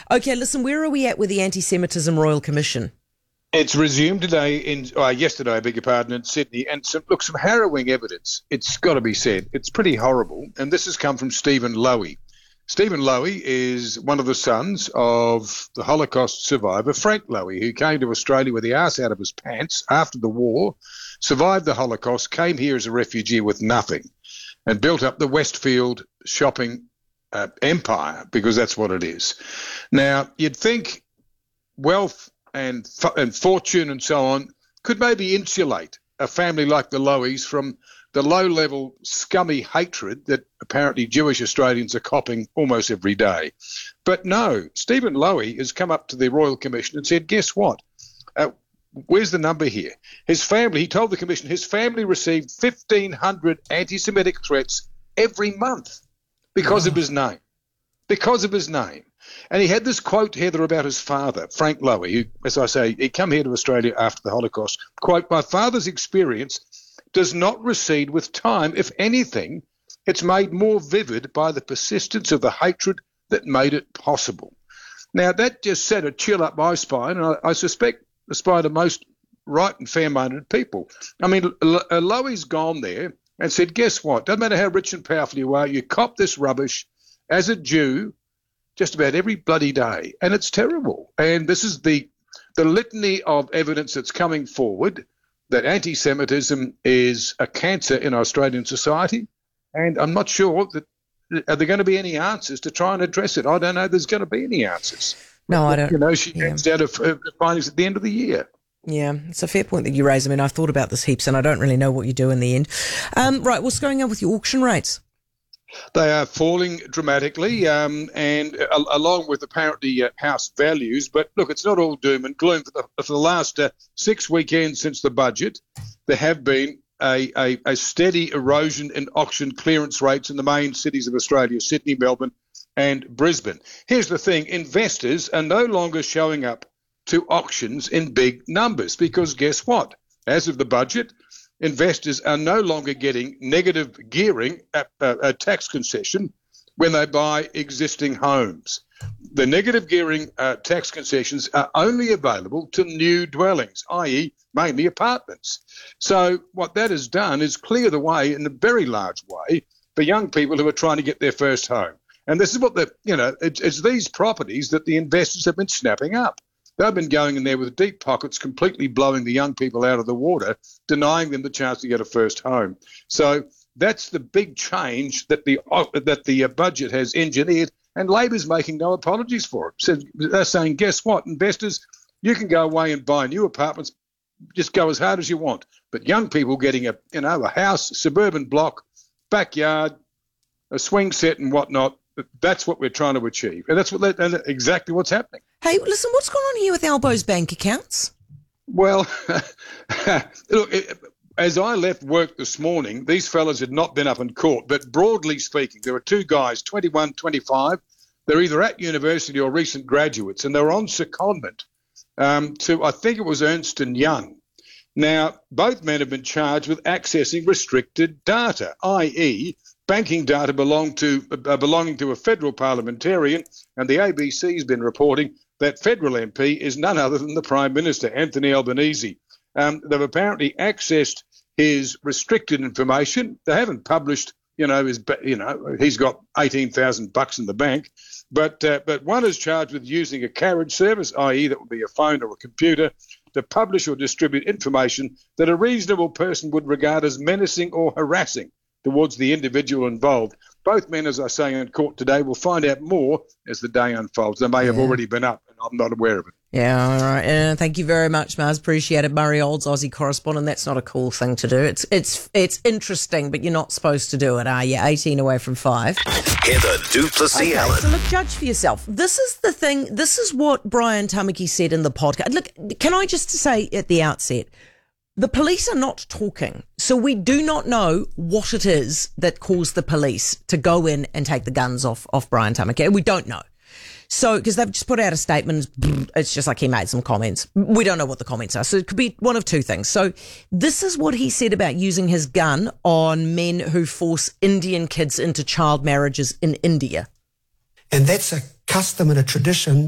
Okay, listen, where are we at with the Anti-Semitism Royal Commission? It's resumed yesterday, I beg your pardon, in Sydney, and some harrowing evidence. It's got to be said. It's pretty horrible, and this has come from Stephen Lowy. Stephen Lowy is one of the sons of the Holocaust survivor Frank Lowy, who came to Australia with the arse out of his pants after the war, survived the Holocaust, came here as a refugee with nothing, and built up the Westfield shopping empire, because that's what it is. Now, you'd think wealth and fortune and so on could maybe insulate a family like the Lowys from the low-level scummy hatred that apparently Jewish Australians are copping almost every day. But no, Stephen Lowy has come up to the Royal Commission and said, guess what? Where's the number here? He told the Commission his family received 1,500 anti-Semitic threats every month because of his name. Because of his name. And he had this quote, Heather, about his father, Frank Lowy, who, as I say, he came here to Australia after the Holocaust. Quote, "My father's experience does not recede with time. If anything, it's made more vivid by the persistence of the hatred that made it possible." Now, that just set a chill up my spine, and I suspect the spine of most right and fair-minded people. I mean, Lowy's gone there and said, guess what? Doesn't matter how rich and powerful you are, you cop this rubbish as a Jew just about every bloody day. And it's terrible. And this is the litany of evidence that's coming forward that anti-Semitism is a cancer in Australian society. And I'm not sure that are there going to be any answers to try and address it. I don't know there's going to be any answers. No, I don't. She hands out her findings at the end of the year. Yeah, it's a fair point that you raise. I mean, I've thought about this heaps and I don't really know what you do in the end. Right, what's going on with your auction rates? They are falling dramatically, and along with apparently house values. But look, it's not all doom and gloom. For the last 6 weekends since the budget, there have been a steady erosion in auction clearance rates in the main cities of Australia, Sydney, Melbourne and Brisbane. Here's the thing, investors are no longer showing up to auctions in big numbers because guess what? As of the budget, investors are no longer getting negative gearing, a tax concession, when they buy existing homes. The negative gearing tax concessions are only available to new dwellings, i.e. mainly apartments. So what that has done is clear the way in a very large way for young people who are trying to get their first home. And this is what it's these properties that the investors have been snapping up. They've been going in there with deep pockets, completely blowing the young people out of the water, denying them the chance to get a first home. So that's the big change that the budget has engineered, and Labor's making no apologies for it. So they're saying, guess what, investors, you can go away and buy new apartments, just go as hard as you want. But young people getting a house, suburban block, backyard, a swing set and whatnot, that's what we're trying to achieve. And that's exactly what's happening. Hey, listen, what's going on here with Albo's bank accounts? Well, look, as I left work this morning, these fellas had not been up in court. But broadly speaking, there were two guys, 21, 25. They're either at university or recent graduates, and they were on secondment to, I think it was Ernst & Young. Now, both men have been charged with accessing restricted data, i.e., banking data belonging to a federal parliamentarian, and the ABC has been reporting that federal MP is none other than the Prime Minister, Anthony Albanese. They've apparently accessed his restricted information. They haven't published, he's got $18,000 in the bank, but one is charged with using a carriage service, i.e. that would be a phone or a computer, to publish or distribute information that a reasonable person would regard as menacing or harassing towards the individual involved. Both men, as I say in court today, will find out more as the day unfolds. They may have already been up, and I'm not aware of it. Yeah, all right. Thank you very much, Mars. Appreciate it. Murray Olds, Aussie correspondent. That's not a cool thing to do. It's interesting, but you're not supposed to do it, are you? 18 away from 5. Heather du Plessis-Allen. So look, judge for yourself. This is the thing. This is what Brian Tamaki said in the podcast. Look, can I just say at the outset, the police are not talking, so we do not know what it is that caused the police to go in and take the guns off Brian Tamaki. We don't know. So, because they've just put out a statement, it's just like he made some comments. We don't know what the comments are. So it could be one of two things. So this is what he said about using his gun on men who force Indian kids into child marriages in India. And that's a custom and a tradition